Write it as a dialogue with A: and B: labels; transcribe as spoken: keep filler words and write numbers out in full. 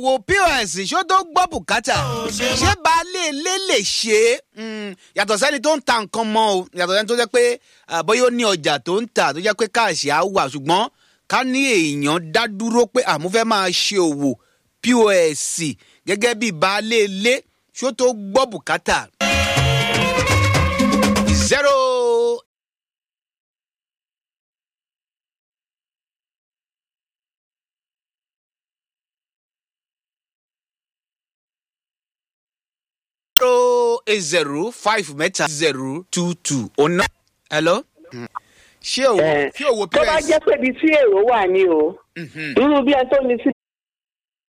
A: òwò P O S ṣó tó gbọ́ bùkátà ṣé baálé ilé lè ṣe é yàtọ̀ sẹ́ni tó ń ta nǹkan mọ́ o yàtọ̀ sẹ́ni tó jẹ́ pé bóyá ó ní ọjà tó ń tà tó jẹ́ pé káàṣì á wà ṣùgbọ́n ká ní èèyàn dá dúró pé àmú fẹ́ máa ṣe òwò P O S gẹ́gẹ́ bí baálé ilé ṣó tó gbọ́ bùkátà. zero zero eight zero five mẹ́ta zero two two ọ̀nà. hello. ṣé òwò P O S.
B: tó bá jẹ́ pé ibi tí èrò wà ní o irú bí ẹ tó ní sí